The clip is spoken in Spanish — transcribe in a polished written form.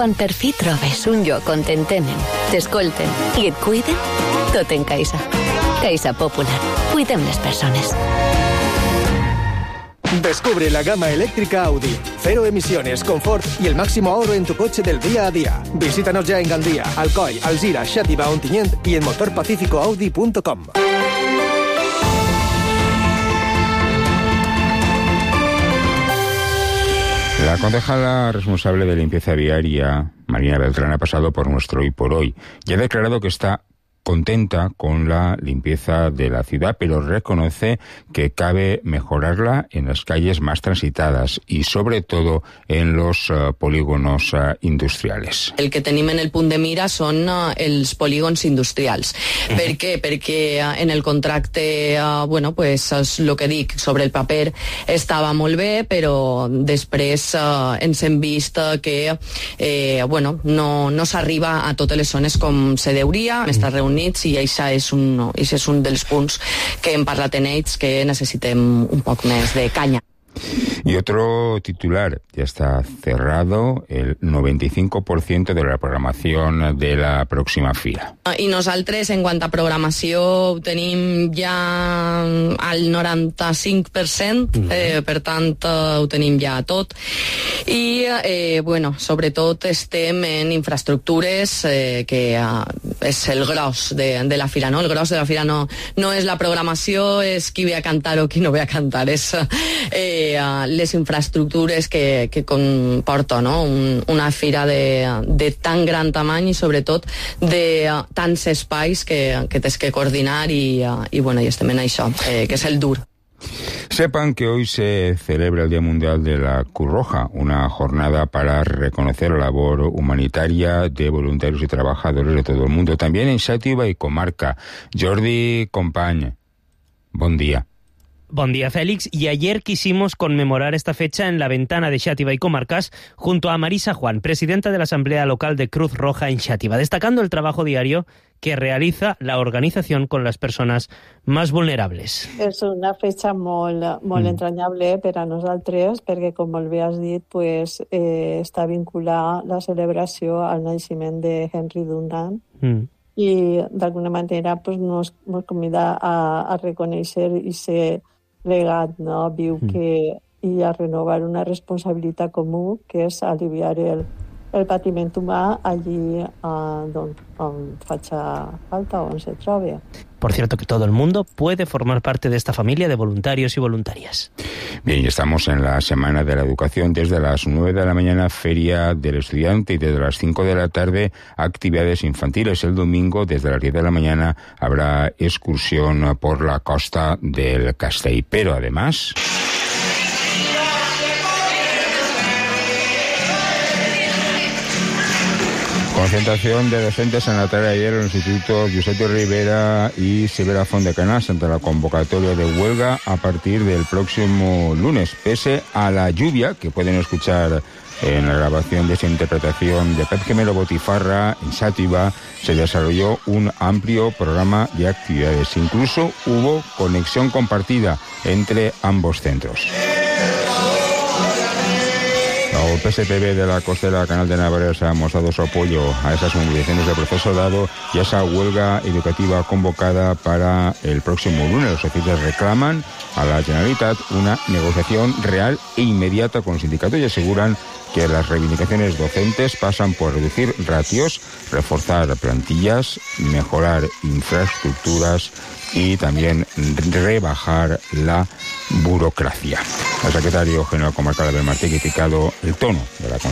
Quan per fi trobes un lloc on t'entenen, t'escolten i et cuiden, tot en Caixa. Caixa Popular. Cuidem les persones. Descubre la gama eléctrica Audi. 0 emisiones, confort y el máximo ahorro en tu coche del día a día. Visítanos ya en Gandía, Alcoy, Alzira, Xàtiva, Ontinyent y en motorpacificoaudi.com. La concejala responsable de limpieza viaria, Marina Beltrán, ha pasado por nuestro Hoy por Hoy y ha declarado que está contenta con la limpieza de la ciudad, pero reconoce que cabe mejorarla en las calles más transitadas y sobre todo en los polígonos industrials. El que tenim en el punt de mira són els polígons industrials. Per què? Perquè en el contracte, pues és el que dic, sobre el paper estava molt bé, però després ens hem vist que no s'arriba a totes les zones com se deuria. Està reunit i això és un dels punts que hem parlat en ells, que necessitem un poc més de canya. Y otro titular, ya está cerrado el 95% de la programación de la pròxima fira. I nosaltres, en quant a programació, ho tenim ja al 95%, per tant, ho tenim ja tot. I, sobretot estem en infraestructures, que és el gros de la fira, no? El gros de la fira no és la programació, és qui ve a cantar o qui no ve a cantar, és les infraestructures que comporta, no? Una fira de tan gran tamany i sobretot de tants espais que tens que coordinar i estem en això, que és el dur. Sepan que hoy se celebra el Día Mundial de la Cruz Roja, una jornada para reconocer la labor humanitaria de voluntarios y trabajadores de todo el mundo, también en Xàtiva y comarca. Jordi Company, buen día. Buen día, Félix. Y ayer quisimos conmemorar esta fecha en la ventana de Xàtiva y Comarcas junto a Marisa Juan, presidenta de la Asamblea Local de Cruz Roja en Xàtiva, destacando el trabajo diario que realiza la organización con las personas más vulnerables. És una fecha molt entranyable per a nosaltres, perquè, com molt bé has dit, està vinculada la celebració al naixement de Henry Dunant, i d'alguna manera nos convida a reconèixer i ser legat, no? Viu i a renovar una responsabilitat comú, que és aliviar el patiment humà allí on faci falta, on se trobe. Por cierto, que todo el mundo puede formar parte de esta familia de voluntarios y voluntarias. Bien, estamos en la Semana de la Educación. Desde las 9 de la mañana, Feria del Estudiante, y desde las 5 de la tarde, actividades infantiles. El domingo, desde las 10 de la mañana, habrá excursión por la costa del Castell. Pero además... concentración de docentes en la tarde de ayer en los institutos Giuseppe Rivera y Severa Font de Canals ante la convocatoria de huelga a partir del próximo lunes, pese a la lluvia, que pueden escuchar en la grabación de esa interpretación de Pep Gemelo Botifarra. En Xàtiva se desarrolló un amplio programa de actividades. Incluso hubo conexión compartida entre ambos centros. El PSPB de la Costera Canal de Navarres ha mostrado su apoyo a esas movilizaciones de profesorado y a esa huelga educativa convocada para el próximo lunes. Los socialistas reclaman a la Generalitat una negociación real e inmediata con el sindicato y aseguran que las reivindicaciones docentes pasan por reducir ratios, reforzar plantillas, mejorar infraestructuras y también rebajar la burocracia. El secretario general comarcal Abel Martí ha criticado el tono de la